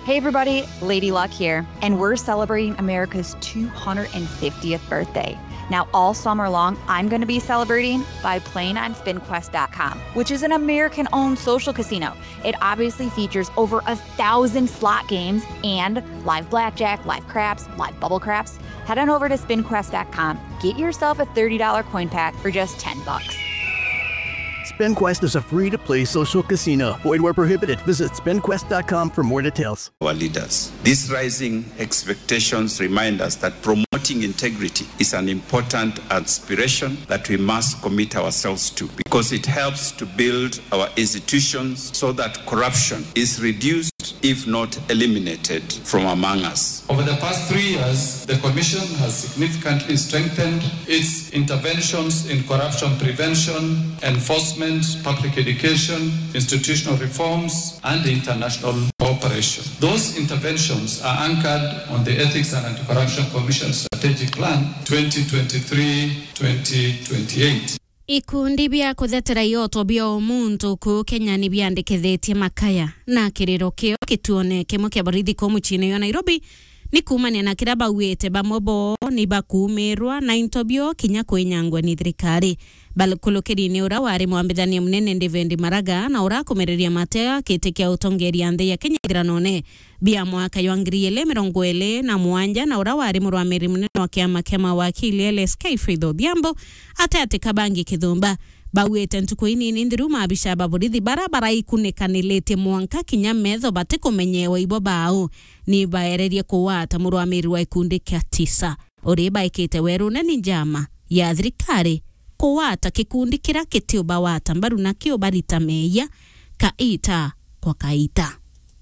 Hey everybody, Lady Luck here, and we're celebrating America's 250th birthday. Now, all summer long, I'm going to be celebrating by playing on SpinQuest.com, which is an American-owned social casino. It obviously features over 1,000 slot games and live blackjack, live craps, live bubble craps. Head on over to SpinQuest.com. Get yourself a $30 coin pack for just $10. SpinQuest is a free-to-play social casino. Void where prohibited. Visit SpinQuest.com for more details. Our leaders. These rising expectations remind us that promoting integrity is an important aspiration that we must commit ourselves to, because it helps to build our institutions so that corruption is reduced, if not eliminated, from among us. Over the past 3 years, the Commission has significantly strengthened its interventions in corruption prevention, enforcement, public education, institutional reforms, and international cooperation. Those interventions are anchored on the Ethics and Anti-Corruption Commission Strategic Plan 2023-2028. Ikundi bia kuthetera ioto bia omuntu ku Kenya ni biandikithitie makaya na kiriro kio kituone kimo kia borithi ko muchine yo Nairobi ni kumania na kiraba wete bamobo ni bakumerwa na intobio kinya kwenyangwa ni thirikari balkulukiri ni ura wari mwambithania munene David Maraga na ura kumereria matea kitikia utongeria nthi ya Kenya ithiranone bia mwaka yo 2027 na ura wari murwamiri munene wa kiama kia mawakili LSK Faith Odhiambo ate kabangi kithumba bawete ntuko ini ndiruma abishaba borithi barabara ikunekanilete mwanka kinya metho bate kumenyewa ibo bao ni baererie kuwata murwamiri wa ikundi kia 9 uri baikite weru na njama ya thirikari kuwata kikundi kira kitio bawata mbaru na kio barita meya kaita kwa kaita.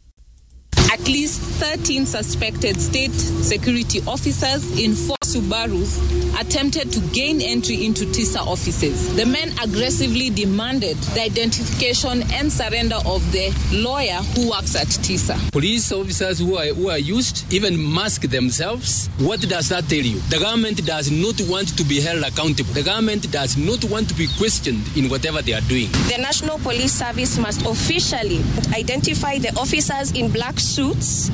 At least 13 suspected state security officers in 4 Subarus attempted to gain entry into TISA offices. The men aggressively demanded the identification and surrender of the lawyer who works at TISA. Police officers who are used even mask themselves. What does that tell you? The government does not want to be held accountable. The government does not want to be questioned in whatever they are doing. The National Police Service must officially identify the officers in black suits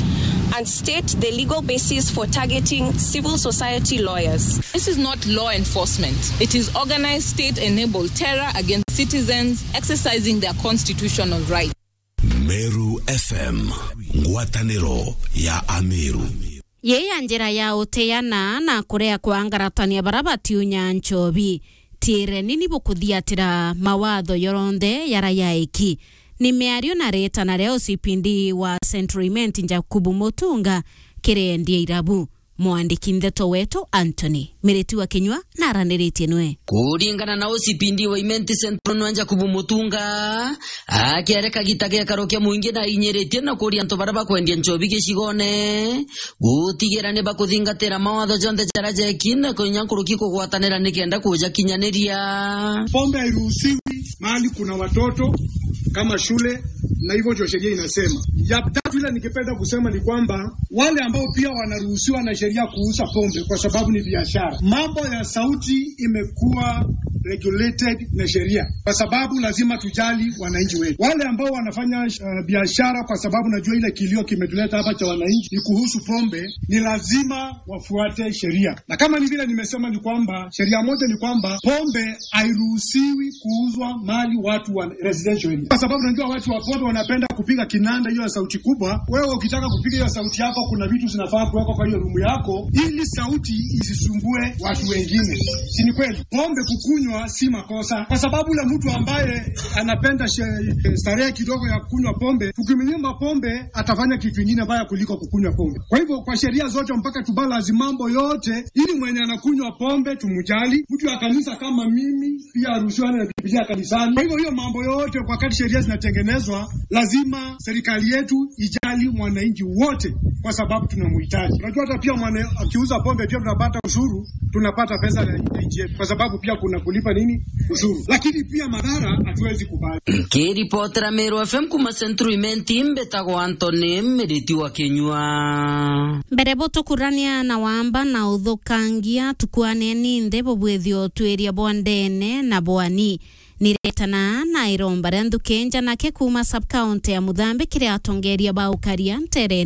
and state the legal basis for targeting civil society lawyers. This is not law enforcement. It is organized state-enabled terror against citizens exercising their constitutional rights. Meru FM, ngwataniro ya Ameru. Yeye njira ya uteana na kurea kuangaratania barabati unyanchobi. Tire nini bukuthiatira mawatho yoronde yarayaiki. Ni meario na reta na reo CPD wa Central Mint Jakubu Mutunga kirendie irabu mwandiki ndeto wetu Anthony Mireti wa Kinywa na raneritie nwe kuringana na OCPD wa Imenti Central Jakubu Mutunga akiareka gitage karokia muingi na inyeretie na kuria ntobaraba kwendia nchobi gicigone gutigera ne bakuthingatira mawatho jonde jaraje kina kunyankuruki kugwatanira nikenda kuja kinyaniria. Pombe hairuhusiwi mahali kuna watoto kama shule, na hivyo ndio sheria inasema. Ya tatu ile ningependa kusema ni kwamba wale ambao pia wanaruhusiwa na sheria kuuza pombe kwa sababu ni biashara. Mambo ya sauti imekuwa regulated na sheria kwa sababu lazima tujali wananchi wetu. Wale ambao wanafanya biashara, kwa sababu najua ile kilio kimetuleta hapa cha wananchi ni kuhusu pombe, ni lazima wafuate sheria. Na kama ni vile nimesema ni kwamba sheria moja ni kwamba pombe hairuhusiwi kuuzwa mali watu wa residential, kwa sababu najua watu wa pombe wanapenda kupiga kinanda hiyo sauti kubwa. Wewe ukitaka kupiga hiyo sauti yako, kuna vitu zinafaa kuwekwa kwa hiyo rumu yako ili sauti isisumbue watu wengine. Si ni kweli? Pombe kukunywa si makosa, kwa sababu ule mtu ambaye anapenda starehe kidogo ya kunywa pombe, tukimnyima pombe atafanya kitu kingine baya kuliko kukunywa pombe. Kwa hivyo kwa sheria zote mpaka tubalazi mambo yote ili mwenye anakunywa pombe tumujali. Mtu wa kanisa kama mimi pia aruhusiwane na Biblia kanisani. Kwa hivyo hiyo mambo yote wakati sheria zinatengenezwa lazima serikali yetu ijali mwananchi wote, kwa sababu tunamhitaji. Unajua hata pia akiuza pombe pia tunapata ushuru, tunapata pesa ya nchi yetu, kwa sababu pia kuna kulipa nini ushuru. Lakini pia madhara hatuwezi kubali. Kiripotera Meru FM kuma Central Mint Mbetago Anthony Mireti wa Kinywa. Berebo tukurania na wamba na uthukangia tukuane ninde bobwethio tweria bondene na boani niretana na iromba renthu kenja nake kuma sub county ya Muthambi kiria atongeria baukaria ntere